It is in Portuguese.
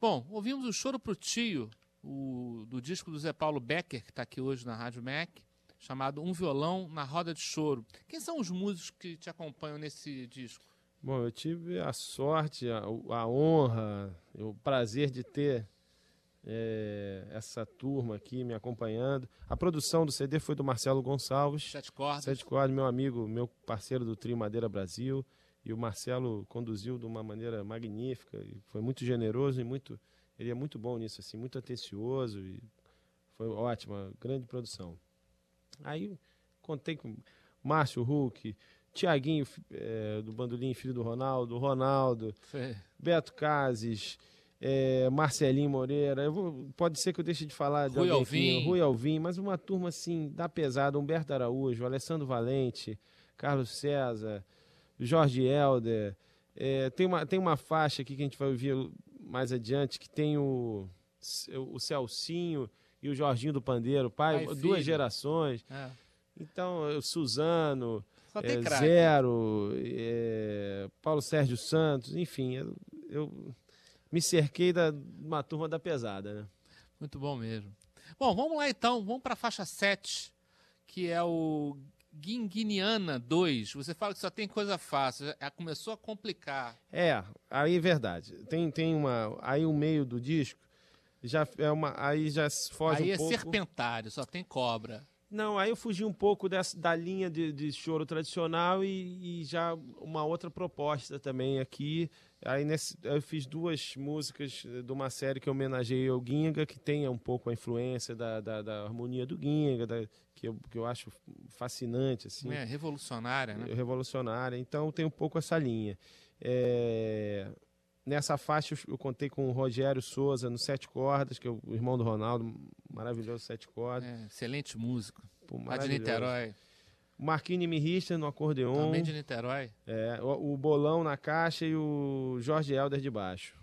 Bom, ouvimos o Choro pro Tio, do disco do Zé Paulo Becker, que está aqui hoje na Rádio MEC, chamado Um Violão na Roda de Choro. Quem são os músicos que te acompanham nesse disco? Bom, eu tive a sorte, a honra, o prazer de ter essa turma aqui me acompanhando. A produção do CD foi do Marcelo Gonçalves. Sete Cordas. Sete Cordas, meu amigo, meu parceiro do Trio Madeira Brasil. E o Marcelo conduziu de uma maneira magnífica. E foi muito generoso e ele é muito bom nisso, assim, muito atencioso. E foi ótima, grande produção. Aí contei com Márcio Huck, Tiaguinho, do Bandolim, filho do Ronaldo, Beto Cases, Marcelinho Moreira. Pode ser que eu deixe de falar de alguém aqui, Rui Alvim, mas uma turma assim da pesada: Humberto Araújo, Alessandro Valente, Carlos César, Jorge Helder. Tem uma faixa aqui que a gente vai ouvir mais adiante, que tem o Celcinho e o Jorginho do Pandeiro, pai duas gerações. Então, o Suzano, Zero, Paulo Sérgio Santos, enfim, eu me cerquei de uma turma da pesada, né? Muito bom mesmo. Bom, vamos lá então, vamos para a faixa 7, que é o Guinguiniana 2. Você fala que só tem coisa fácil, começou a complicar. Aí é verdade. Tem uma... Aí o meio do disco já é uma... Aí já foge um pouco... Aí é serpentário, só tem cobra. Não, aí eu fugi um pouco da linha de choro tradicional e já uma outra proposta também aqui. Aí eu fiz duas músicas de uma série que eu homenageei ao Ginga, que tem um pouco a influência da harmonia do Ginga, que eu acho fascinante. Assim. Revolucionária, né? Revolucionária, então tem um pouco essa linha. Nessa faixa eu contei com o Rogério Souza no Sete Cordas, que é o irmão do Ronaldo, maravilhoso Sete Cordas. Excelente músico. Lá de Niterói. O Marquinhos Mirrichter no acordeon. Também de Niterói. O Bolão na caixa e o Jorge Helder de baixo.